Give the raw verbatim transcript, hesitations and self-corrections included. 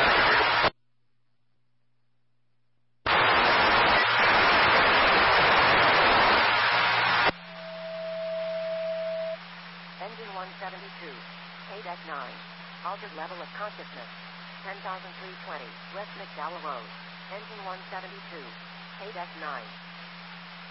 Engine one seventy-two. K deck nine. Altered level of consciousness. ten thousand three hundred twenty. West McDowell Road. Engine one seventy-two. K deck nine.